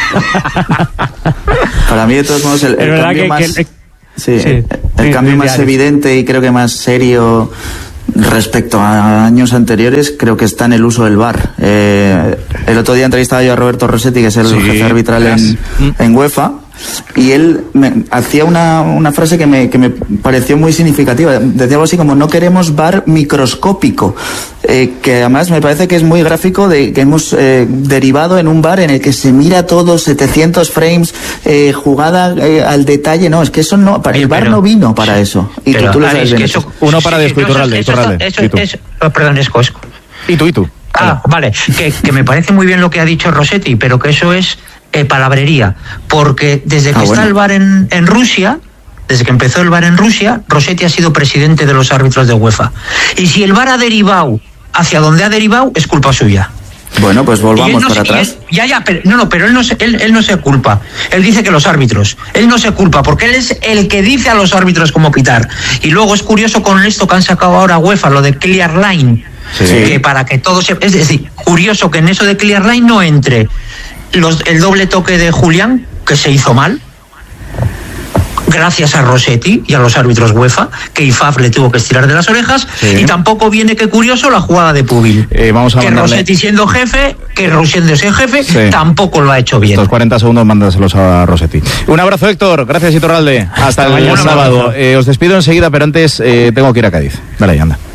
Para mí, de todos modos, el, Es el verdad cambio que- más, que el- sí, sí, el, el sí, cambio sí, más Alex. evidente y creo que más serio respecto a años anteriores, creo que está en el uso del V A R. Eh, el otro día entrevistaba yo a Roberto Rossetti, que es el Sí, jefe arbitral en, en UEFA, y él me hacía una, una frase que me, que me pareció muy significativa. Decía algo así como: no queremos V A R microscópico, eh, que además me parece que es muy gráfico, de que hemos eh, derivado en un V A R en el que se mira todo, setecientos frames, eh, jugada eh, al detalle. No, es que eso no, para, el V A R pero- no vino para eso, y tú, Pero, tú lo ah, sabes es que bien. eso- Uno para sí, Desco, sí, Iturralde, eso- Iturralde, eso- y tú. eso- oh, perdón, Esco, Esco. ¿Y tú, y tú? Ah, vale, que, que me parece muy bien lo que ha dicho Rossetti, pero que eso es eh, palabrería, porque desde que Ah, está bueno. el V A R en, en Rusia, desde que empezó el V A R en Rusia, Rossetti ha sido presidente de los árbitros de UEFA. Y si el V A R ha derivado hacia donde ha derivado, es culpa suya. Bueno, pues Y él volvamos no para se- y atrás. él- ya, ya, pero, no, no, pero él no, se, él, él no se culpa. Él dice que los árbitros. Él no se culpa, porque él es el que dice a los árbitros cómo pitar. Y luego es curioso con esto que han sacado ahora UEFA, lo de Clear Line. Sí. Que para que todo se... Es decir, curioso que en eso de Clear Line no entre los, el doble toque de Julián, que se hizo mal, gracias a Rossetti y a los árbitros UEFA, que I F A F le tuvo que estirar de las orejas, Sí. y tampoco viene, que curioso, la jugada de Pubil. Eh, vamos a que mandarle- Rossetti siendo jefe, que Rossetti siendo jefe, Sí. tampoco lo ha hecho bien. Estos cuarenta segundos mándaselos a Rossetti. Un abrazo, Héctor. Gracias, Iturralde. Hasta el mañana. sábado. Eh, os despido enseguida, pero antes eh, tengo que ir a Cádiz. Dale, ahí, anda.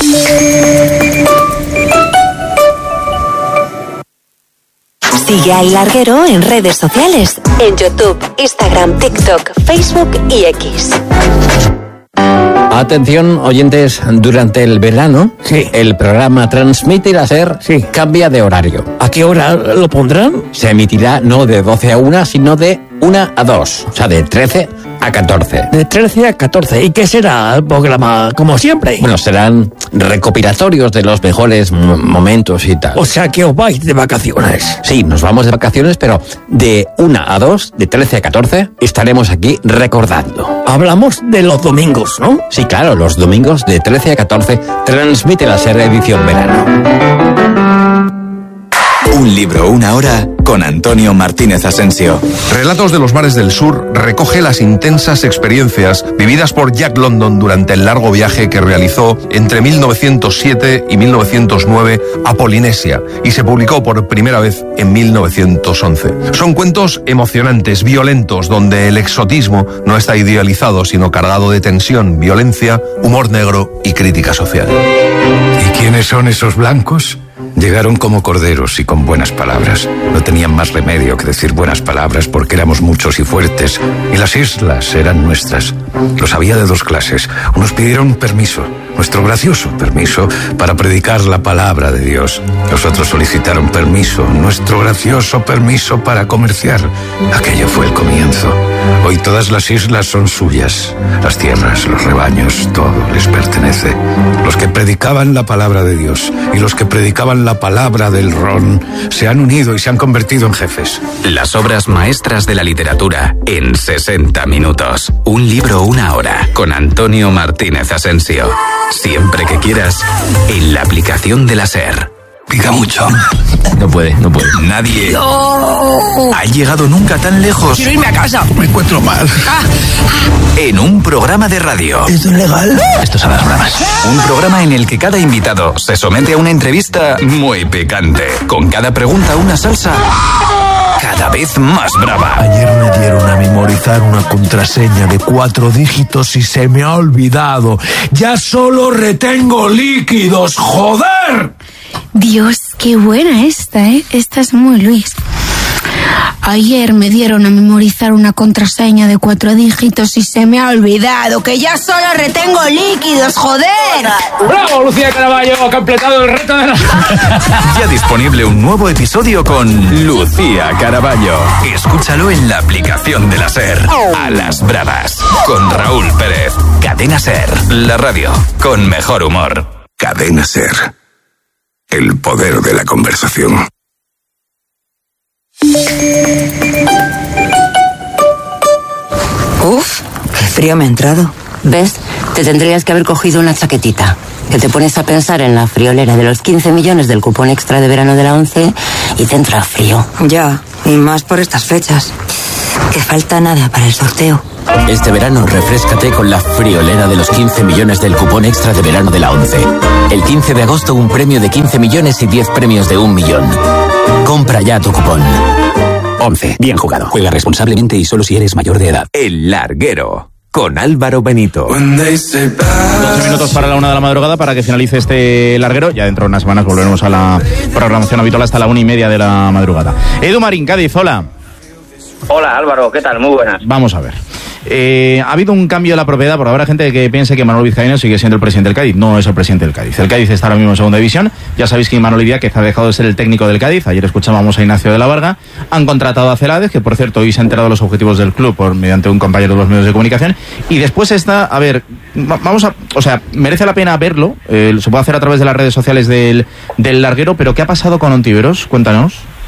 Sigue a El Larguero en redes sociales, en YouTube, Instagram, TikTok, Facebook y X. Atención, oyentes, durante el verano, Sí. el programa Transmite la SER Sí. cambia de horario. ¿A qué hora lo pondrán? Se emitirá no de doce a una, sino de una a dos, o sea, de trece a catorce. De trece a catorce. ¿Y qué será el programa? Como siempre. Bueno, serán recopilatorios de los mejores m- momentos y tal. O sea que os vais de vacaciones. Sí, nos vamos de vacaciones, pero de una a dos, de trece a catorce, estaremos aquí recordando. Hablamos de los domingos, ¿no? Sí, claro, los domingos de trece a catorce, Transmite la SER edición verano. Un libro, una hora, con Antonio Martínez Asensio. Relatos de los mares del sur recoge las intensas experiencias vividas por Jack London durante el largo viaje que realizó entre mil novecientos siete y mil novecientos nueve a Polinesia y se publicó por primera vez en mil novecientos once. Son cuentos emocionantes, violentos, donde el exotismo no está idealizado, sino cargado de tensión, violencia, humor negro y crítica social. ¿Y quiénes son esos blancos? Llegaron como corderos y con buenas palabras. No tenían más remedio que decir buenas palabras porque éramos muchos y fuertes, y las islas eran nuestras. Los había de dos clases. Unos pidieron permiso, nuestro gracioso permiso, para predicar la palabra de Dios. Los otros solicitaron permiso, nuestro gracioso permiso para comerciar. Aquello fue el comienzo. Hoy todas las islas son suyas. Las tierras, los rebaños, todo les pertenece. Los que predicaban la palabra de Dios y los que predicaban la palabra del ron se han unido y se han convertido en jefes. Las obras maestras de la literatura en sesenta minutos. Un libro, una hora, con Antonio Martínez Asensio. Siempre que quieras, en la aplicación de la SER. Pica mucho. No puede, no puede. Nadie ha llegado nunca tan lejos. Quiero irme a casa. Me encuentro mal. En un programa de radio. ¿Es ilegal? Estos son las bromas. Un programa en el que cada invitado se somete a una entrevista muy picante. Con cada pregunta una salsa cada vez más brava. Ayer me dieron a memorizar una contraseña de cuatro dígitos y se me ha olvidado. Ya solo retengo líquidos, ¡joder! Dios, qué buena esta, ¿eh? Esta es muy Luis. Ayer me dieron a memorizar una contraseña de cuatro dígitos y se me ha olvidado que ya solo retengo líquidos, joder. ¡Bravo, Lucía Caraballo! Ha completado el reto de la... Ya disponible un nuevo episodio con Lucía Caraballo. Escúchalo en la aplicación de la SER. A las bravas. Con Raúl Pérez. Cadena SER. La radio con mejor humor. Cadena SER. El poder de la conversación. Uf, qué frío me ha entrado. ¿Ves? Te tendrías que haber cogido una chaquetita. Que te pones a pensar en la friolera de los quince millones del cupón extra de verano de la ONCE y te entra frío. Ya, y más por estas fechas. Que falta nada para el sorteo. Este verano refréscate con la friolera de los quince millones del cupón extra de verano de la ONCE. El quince de agosto un premio de quince millones y diez premios de un millón. Compra ya tu cupón. ONCE. Bien jugado. Juega responsablemente y solo si eres mayor de edad. El Larguero. Con Álvaro Benito. doce minutos para la una de la madrugada para que finalice este larguero. Ya dentro de unas semanas volveremos a la programación habitual hasta la una y media de la madrugada. Edu Marín, Cádiz, hola. Hola Álvaro, ¿qué tal? Muy buenas. Vamos a ver. Eh, ha habido un cambio de la propiedad, porque habrá gente que piense que Manolo Vizcaíno sigue siendo el presidente del Cádiz. No es el presidente del Cádiz. El Cádiz está ahora mismo en segunda división. Ya sabéis que Imanol Idiáquez ha dejado de ser el técnico del Cádiz. Ayer escuchábamos a Ignacio de la Varga. Han contratado a Celades, que por cierto hoy se ha enterado de los objetivos del club por mediante un compañero de los medios de comunicación. Y después está, a ver, vamos a, o sea, merece la pena verlo. Eh, se puede hacer a través de las redes sociales del, del larguero. Pero ¿qué ha pasado con Ontiveros? Cuéntanos.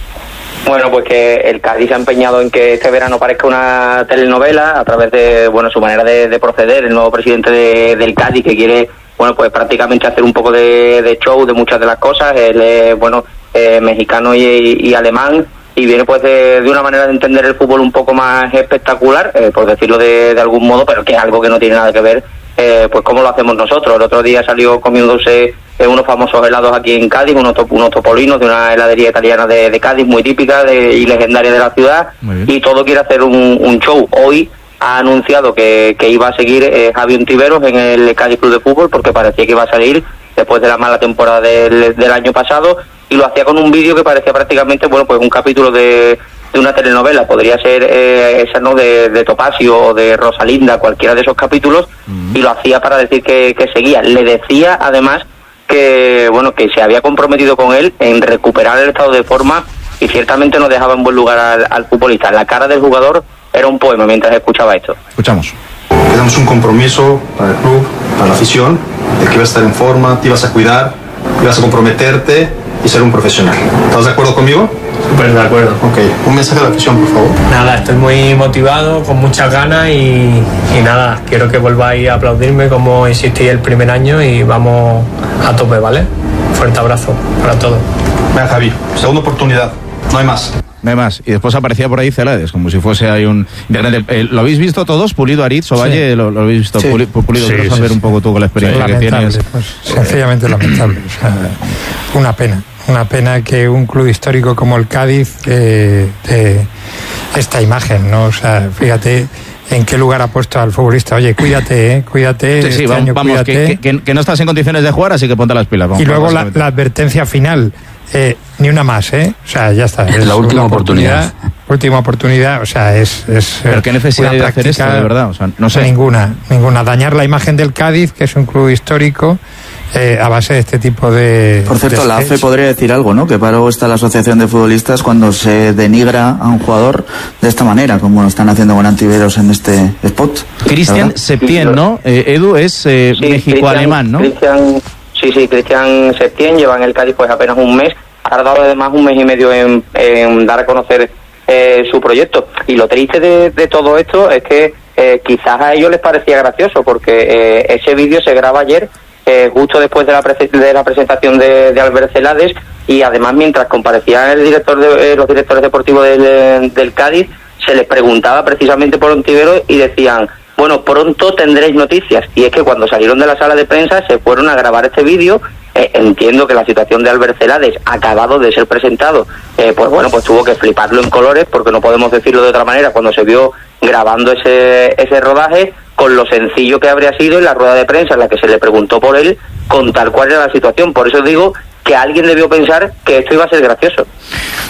Bueno, pues que el Cádiz se ha empeñado en que este verano parezca una telenovela a través de, bueno, su manera de, de proceder. El nuevo presidente de, del Cádiz, que quiere, bueno, pues prácticamente hacer un poco de, de show de muchas de las cosas. Él es, bueno, eh, mexicano y, y alemán, y viene pues de, de una manera de entender el fútbol un poco más espectacular, eh, por decirlo de, de algún modo, pero que es algo que no tiene nada que ver, eh, pues como lo hacemos nosotros. El otro día salió comiéndose eh, unos famosos helados aquí en Cádiz, unos, top, unos topolinos de una heladería italiana de, de Cádiz, muy típica de, y legendaria de la ciudad, y todo quiere hacer un, un show. Hoy ha anunciado que, que iba a seguir eh, Javi Ontiveros en el Cádiz Club de Fútbol, porque parecía que iba a salir después de la mala temporada del, del año pasado, y lo hacía con un vídeo que parecía prácticamente, bueno, pues un capítulo de, de una telenovela. Podría ser eh, esa, ¿no?, de, de Topacio o de Rosalinda, cualquiera de esos capítulos, mm. y lo hacía para decir que, que seguía. Le decía, además, que, bueno, que se había comprometido con él en recuperar el estado de forma, y ciertamente no dejaba en buen lugar al, al futbolista. La cara del jugador era un poema mientras escuchaba esto. Escuchamos. Tenemos un compromiso para el club, para la afición, de que ibas a estar en forma, te ibas a cuidar, ibas a comprometerte y ser un profesional. ¿Estás de acuerdo conmigo? Súper de acuerdo. Ok, un mensaje a la afición, por favor. Nada, estoy muy motivado, con muchas ganas, y, y nada, quiero que volváis a aplaudirme como hicisteis el primer año, y vamos a tope, ¿vale? Fuerte abrazo para todos. Venga, Javi, segunda oportunidad, no hay más. No hay más. Y después aparecía por ahí Celades, como si fuese ahí un... Eh, ¿Lo habéis visto todos? Pulido, Aritz, Ovalle, sí. ¿Lo, lo habéis visto? Sí. Pulido, sí, quiero saber sí, un poco tú con la experiencia sí, que tienes. Pues, sencillamente lamentable. O sea, una pena. Una pena que un club histórico como el Cádiz, eh, eh, esta imagen, ¿no? O sea, fíjate en qué lugar ha puesto al futbolista. Oye, cuídate, ¿eh? Cuídate. Sí, sí, este vamos, año, vamos cuídate. Que, que, que no estás en condiciones de jugar, así que ponte las pilas. Vamos, y luego la, la advertencia final. Eh, ni una más, ¿eh? O sea, ya está. Es la última oportunidad. oportunidad. Última oportunidad, o sea, es... es Pero qué necesidad de hacer esto, de verdad, o sea, no sé. Ninguna, ninguna. Dañar la imagen del Cádiz, que es un club histórico, eh, a base de este tipo de... Por cierto, de la A F E podría decir algo, ¿no? Que para algo está la Asociación de Futbolistas cuando se denigra a un jugador de esta manera, como lo están haciendo con Antiveros en este spot. Cristian Septién, ¿no? Eh, Edu es eh, sí, México-alemán, ¿no? Cristian, sí, sí, Cristian Septién lleva en el Cádiz pues apenas un mes. Ha tardado además un mes y medio en, en dar a conocer eh, su proyecto. Y lo triste de, de todo esto es que eh, quizás a ellos les parecía gracioso, porque eh, ese vídeo se graba ayer, eh, justo después de la, pre- de la presentación de, de Albert Celades, y además mientras comparecía el director de, eh, los directores deportivos del, del Cádiz, se les preguntaba precisamente por Ontiveros y decían: bueno, pronto tendréis noticias. Y es que cuando salieron de la sala de prensa se fueron a grabar este vídeo. Eh, entiendo que la situación de Albert Celades, acabado de ser presentado, eh, pues bueno, pues tuvo que fliparlo en colores, porque no podemos decirlo de otra manera, cuando se vio grabando ese ese rodaje, con lo sencillo que habría sido en la rueda de prensa en la que se le preguntó por él, contar cuál era la situación. Por eso digo que alguien debió pensar que esto iba a ser gracioso.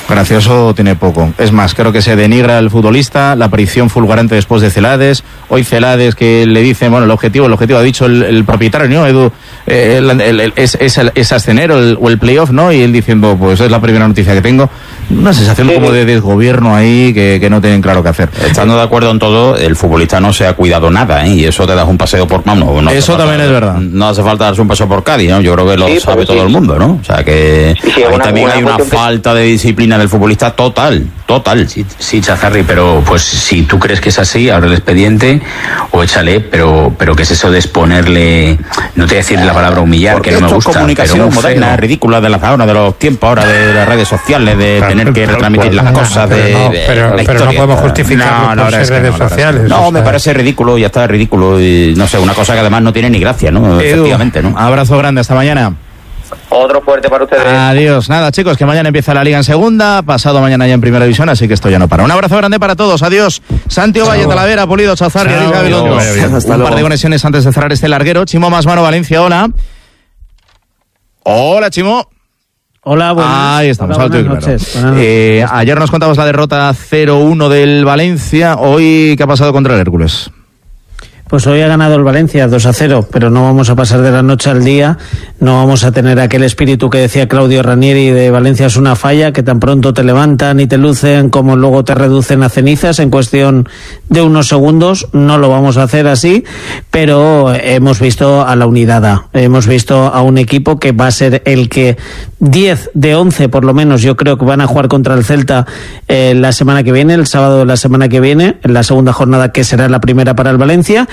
Gracioso tiene poco. Es más, creo que se denigra al futbolista, la aparición fulgurante después de Celades. Hoy Celades que le dicen, bueno, el objetivo, el objetivo ha dicho el, el propietario, ¿no? Edu, eh, el, el, el, es, es, es ascender o el, o el playoff, ¿no? Y él diciendo, pues es la primera noticia que tengo. Una sensación sí, como de desgobierno ahí que, que no tienen claro qué hacer. Estando de acuerdo en todo, el futbolista no se ha cuidado nada, ¿eh? Y eso te das un paseo por... No, no eso también falta, es verdad. No hace falta darse un paseo por Cádiz, ¿no? Yo creo que lo sí, sabe todo sí. el mundo, ¿no? O sea que sí, ahí una, también una hay una falta que... de disciplina del futbolista total, total. Sí, sí, Chazarri, pero pues si tú crees que es así, abre el expediente o échale, pero pero ¿qué es eso de exponerle? No te voy a decir la palabra humillar, porque que no me gusta. Es comunicación moderna, feo. ridícula de la ahora de los tiempos, ahora de las redes sociales, de claro, tener que retransmitir las cosas, de, no, de pero, la pero no podemos justificarlo no, por ser redes no, sociales. No, o sea... me parece ridículo, ya está ridículo, y no sé, una cosa que además no tiene ni gracia, ¿no? Edu, efectivamente, ¿no? Abrazo grande, hasta mañana. Otro fuerte para ustedes. Adiós. Nada, chicos, que mañana empieza la Liga en segunda, pasado mañana ya en primera división, así que esto ya no para. Un abrazo grande para todos. Adiós. Santiago Valle, Talavera, Pulido, Chazarri, Ariz Gabilondo. Un luego. par de conexiones antes de cerrar este larguero. Chimo Masmano, Valencia, hola. Hola, Chimo. Hola, buenas. Ahí estamos, Hola, alto y buenas claro. noches. Buenas Eh, noches. ayer nos contabas la derrota cero uno del Valencia. Hoy, ¿qué ha pasado contra el Hércules? Pues hoy ha ganado el Valencia dos a cero, pero no vamos a pasar de la noche al día, no vamos a tener aquel espíritu que decía Claudio Ranieri de Valencia es una falla, que tan pronto te levantan y te lucen como luego te reducen a cenizas en cuestión de unos segundos. No lo vamos a hacer así, pero hemos visto a la unidad A, hemos visto a un equipo que va a ser el que diez de once por lo menos yo creo que van a jugar contra el Celta eh, la semana que viene, el sábado de la semana que viene, en la segunda jornada que será la primera para el Valencia.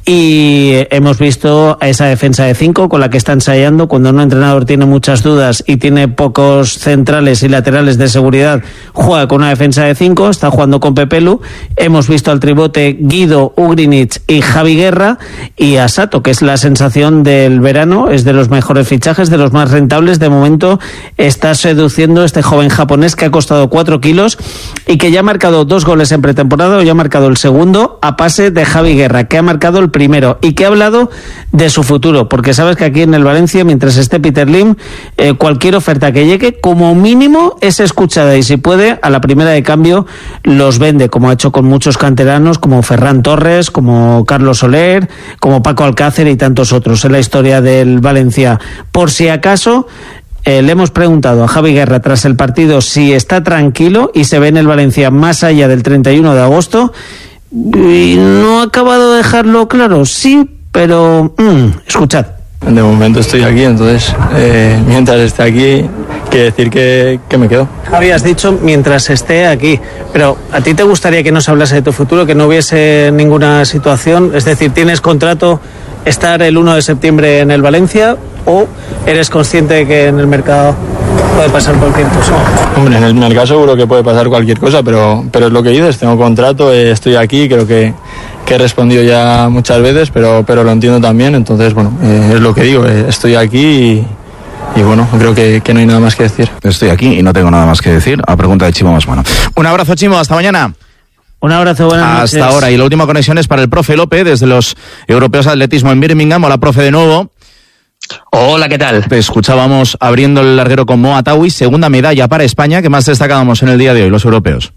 Y hemos visto a esa defensa de cinco con la que está ensayando. Cuando un entrenador tiene muchas dudas y tiene pocos centrales y laterales de seguridad, juega con una defensa de cinco, está jugando con Pepelu. Hemos visto al tribote Guido, Ugrinic y Javi Guerra, y a Sato, que es la sensación del verano, es de los mejores fichajes, de los más rentables. De momento está seduciendo este joven japonés que ha costado cuatro kilos y que ya ha marcado dos goles en pretemporada, ya ha marcado el segundo a pase de Javi Guerra, que ha marcado el primero y que ha hablado de su futuro, porque sabes que aquí en el Valencia, mientras esté Peter Lim, eh, cualquier oferta que llegue como mínimo es escuchada, y si puede a la primera de cambio los vende, como ha hecho con muchos canteranos como Ferran Torres, como Carlos Soler, como Paco Alcácer y tantos otros en la historia del Valencia. Por si acaso Eh, le hemos preguntado a Javi Guerra tras el partido si está tranquilo y se ve en el Valencia más allá del treinta y uno de agosto, y no ha acabado de dejarlo claro. Sí, pero mmm, escuchad. De momento estoy aquí, entonces eh, mientras esté aquí, quiere decir que, que me quedo. Javi, has dicho mientras esté aquí, pero ¿a ti te gustaría que no se hablase de tu futuro, que no hubiese ninguna situación? Es decir, ¿tienes contrato estar el uno de septiembre en el Valencia o eres consciente de que en el mercado puede pasar cualquier cosa? Hombre, en el mercado seguro que puede pasar cualquier cosa, pero, pero es lo que dices, tengo contrato, eh, estoy aquí, creo que, que he respondido ya muchas veces, pero, pero lo entiendo también, entonces, bueno, eh, es lo que digo, eh, estoy aquí y... Y bueno, creo que, que no hay nada más que decir. Estoy aquí y no tengo nada más que decir. A pregunta de Chimo Masmano. Un abrazo, Chimo, hasta mañana. Un abrazo, buenas noches. Hasta ahora. Y la última conexión es para el profe López, desde los Europeos de Atletismo en Birmingham. Hola, profe, de nuevo. Hola, ¿qué tal? Te escuchábamos abriendo el larguero con Moa Tawi, segunda medalla para España. ¿Qué más destacábamos en el día de hoy, los europeos?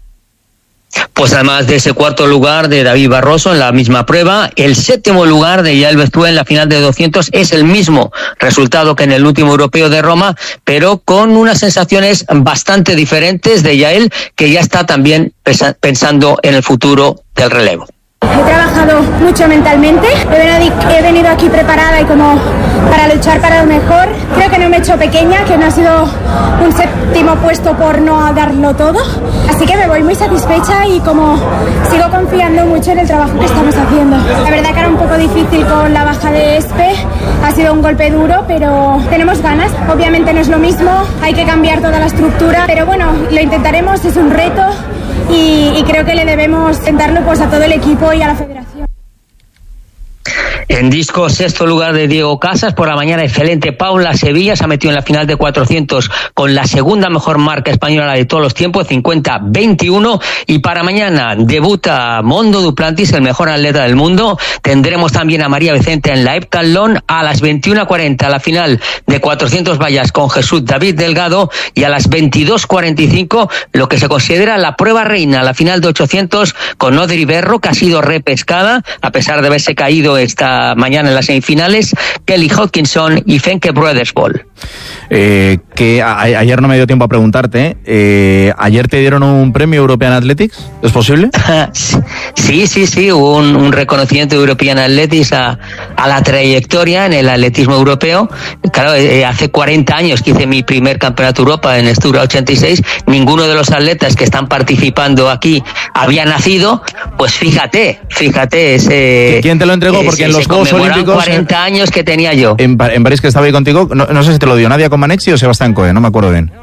Pues además de ese cuarto lugar de David Barroso en la misma prueba, el séptimo lugar de Yael Bestúa en la final de doscientos es el mismo resultado que en el último europeo de Roma, pero con unas sensaciones bastante diferentes de Yael, que ya está también pensando en el futuro del relevo. He trabajado mucho mentalmente, he venido aquí preparada y como para luchar para lo mejor. Creo que no me he hecho pequeña, que no ha sido un séptimo puesto por no darlo todo. Así que me voy muy satisfecha y como sigo confiando mucho en el trabajo que estamos haciendo. La verdad que era un poco difícil con la baja de Espe, ha sido un golpe duro, pero tenemos ganas. Obviamente no es lo mismo, hay que cambiar toda la estructura, pero bueno, lo intentaremos, es un reto. Y, y creo que le debemos intentarlo pues a todo el equipo y a la federación. En disco, sexto lugar de Diego Casas. Por la mañana, excelente Paula Sevilla. Se ha metido en la final de cuatrocientos con la segunda mejor marca española de todos los tiempos, cincuenta veintiuno. Y para mañana debuta Mondo Duplantis, el mejor atleta del mundo. Tendremos también a María Vicente en la heptatlón. A las veintiuna cuarenta, la final de cuatrocientos vallas con Jesús David Delgado. Y a las veintidós cuarenta y cinco, lo que se considera la prueba reina, la final de ochocientos con Odri Berro, que ha sido repescada, a pesar de haberse caído esta mañana en las semifinales, Kelly Hodgkinson y Femke Brothersbol. Eh, que a, a, ayer no me dio tiempo a preguntarte, eh, ¿ayer te dieron un premio European Athletics? ¿Es posible? Sí, sí, sí, hubo un, un reconocimiento de European Athletics a, a la trayectoria en el atletismo europeo. Claro, eh, hace cuarenta años que hice mi primer campeonato Europa en Estura ochenta y seis, ninguno de los atletas que están participando aquí había nacido, pues fíjate, fíjate ese... ¿Quién te lo entregó? Porque ese, en los Juegos Olímpicos... cuarenta años que tenía yo. En, en París, que estaba ahí contigo, no, no sé si te lo dio Nadia Comaneci o Sebastián Coe, no me acuerdo bien.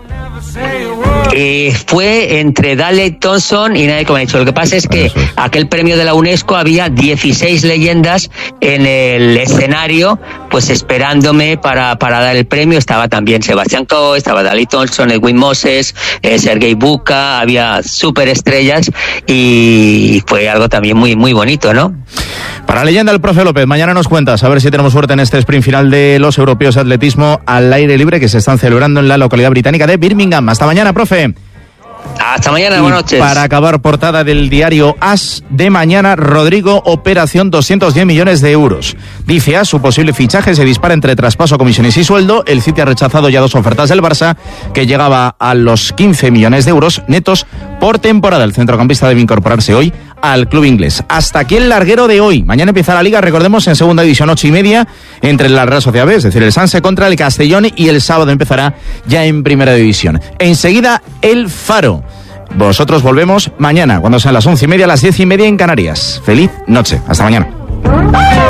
Eh, fue entre Daley Thompson y Nadia Comaneci. Lo que pasa es que es. aquel premio de la UNESCO había dieciséis leyendas en el escenario, pues esperándome para, para dar el premio. Estaba también Sebastián Coe, estaba Daley Thompson, Edwin Moses, eh, Sergei Buka, había superestrellas y fue algo también muy, muy bonito, ¿no? Para la leyenda el profe López, mañana nos cuentas, a ver si tenemos suerte en este sprint final de los europeos de atletismo al aire libre que se están celebrando en la localidad británica de Birmingham. Hasta mañana, profe. Hasta mañana, y buenas noches. Para acabar, portada del diario AS de mañana, Rodrigo, operación doscientos diez millones de euros. Dice AS, su posible fichaje se dispara entre traspaso, comisiones y sueldo. El City ha rechazado ya dos ofertas del Barça, que llegaba a los quince millones de euros netos por temporada. El centrocampista debe incorporarse hoy al club inglés. Hasta aquí el larguero de hoy. Mañana empieza la Liga, recordemos, en segunda división, ocho y media, entre la Real Sociedad B, es decir, el Sanse contra el Castellón, y el sábado empezará ya en primera división. Enseguida, el Faro. Vosotros volvemos mañana, cuando sean las once y media, las diez y media en Canarias. Feliz noche. Hasta mañana.